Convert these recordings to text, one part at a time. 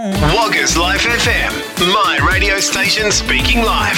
Woggers Life FM, my radio station speaking live.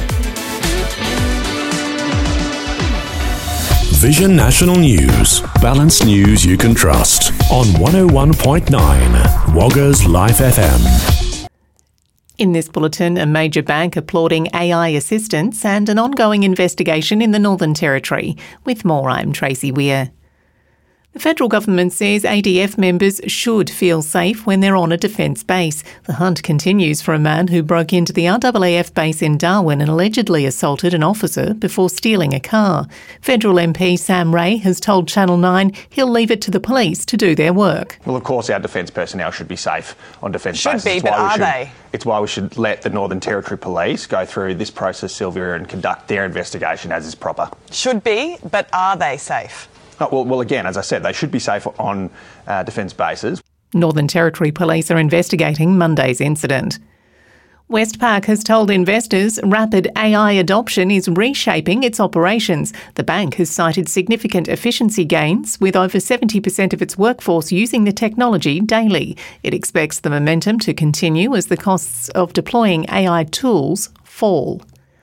Vision National News. Balanced news you can trust. On 101.9 Woggers Life FM. In this bulletin, a major bank applauding AI assistance and an ongoing investigation in the Northern Territory. With more, I'm Tracy Weir. The federal government says ADF members should feel safe when they're on a defence base. The hunt continues for a man who broke into the RAAF base in Darwin and allegedly assaulted an officer before stealing a car. Federal MP Sam Ray has told Channel 9 he'll leave it to the police to do their work. Well, of course, our defence personnel should be safe on defence bases. Should be, but are they? It's why we should let the Northern Territory Police go through this process, Sylvia, and conduct their investigation as is proper. Should be, but are they safe? Well, again, as I said, they should be safe on defence bases. Northern Territory Police are investigating Monday's incident. Westpac has told investors rapid AI adoption is reshaping its operations. The bank has cited significant efficiency gains, with over 70% of its workforce using the technology daily. It expects the momentum to continue as the costs of deploying AI tools fall.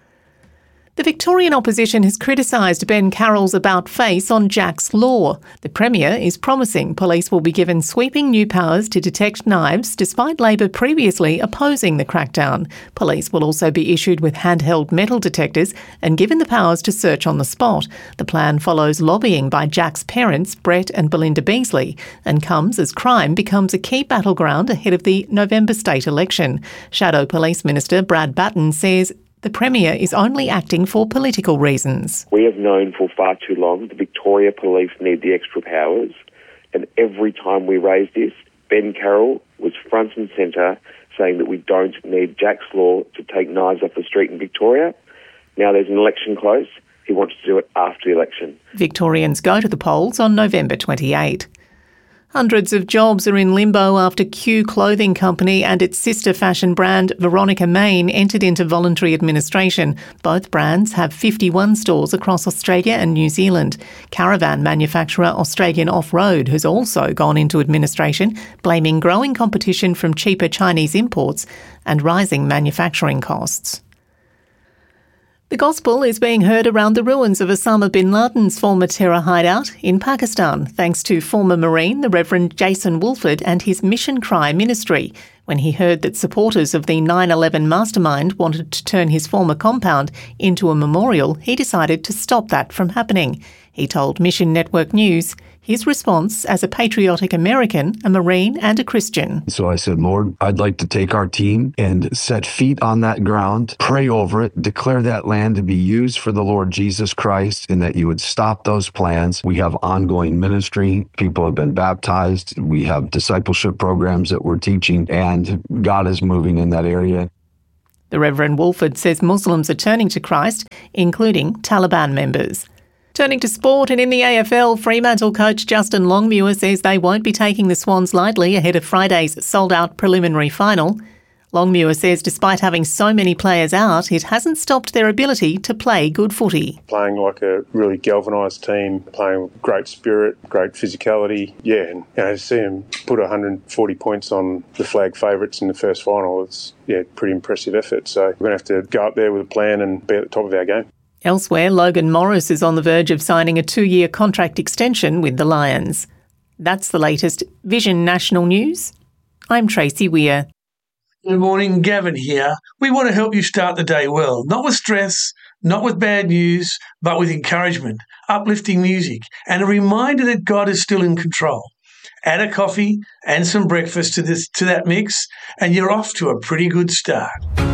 The Victorian opposition has criticised Ben Carroll's about-face on Jack's Law. The Premier is promising police will be given sweeping new powers to detect knives, despite Labor previously opposing the crackdown. Police will also be issued with handheld metal detectors and given the powers to search on the spot. The plan follows lobbying by Jack's parents, Brett and Belinda Beasley, and comes as crime becomes a key battleground ahead of the November state election. Shadow Police Minister Brad Batten says the Premier is only acting for political reasons. We have known for far too long the Victoria Police need the extra powers, and every time we raised this, Ben Carroll was front and centre saying that we don't need Jack's Law to take knives off the street in Victoria. Now there's an election close. He wants to do it after the election. Victorians go to the polls on November 28. Hundreds of jobs are in limbo after Q Clothing Company and its sister fashion brand Veronica Main entered into voluntary administration. Both brands have 51 stores across Australia and New Zealand. Caravan manufacturer Australian Off-Road has also gone into administration, blaming growing competition from cheaper Chinese imports and rising manufacturing costs. The gospel is being heard around the ruins of Osama bin Laden's former terror hideout in Pakistan, thanks to former Marine, the Reverend Jason Woolford, and his Mission Cry ministry. When he heard that supporters of the 9/11 mastermind wanted to turn his former compound into a memorial, he decided to stop that from happening. He told Mission Network News his response as a patriotic American, a Marine and a Christian. So I said, Lord, I'd like to take our team and set feet on that ground, pray over it, declare that land to be used for the Lord Jesus Christ, and that you would stop those plans. We have ongoing ministry. People have been baptized. We have discipleship programs that we're teaching, and God is moving in that area. The Reverend Woolford says Muslims are turning to Christ, including Taliban members. Turning to sport, and in the AFL, Fremantle coach Justin Longmuir says they won't be taking the Swans lightly ahead of Friday's sold-out preliminary final. Longmuir says despite having so many players out, it hasn't stopped their ability to play good footy. Playing like a really galvanised team, playing with great spirit, great physicality. Yeah, and to see them put 140 points on the flag favourites in the first final, it's pretty impressive effort. So we're going to have to go up there with a plan and be at the top of our game. Elsewhere, Logan Morris is on the verge of signing a 2-year contract extension with the Lions. That's the latest Vision National News. I'm Tracy Weir. Good morning, Gavin here. We want to help you start the day well, not with stress, not with bad news, but with encouragement, uplifting music, and a reminder that God is still in control. Add a coffee and some breakfast to that mix, and you're off to a pretty good start.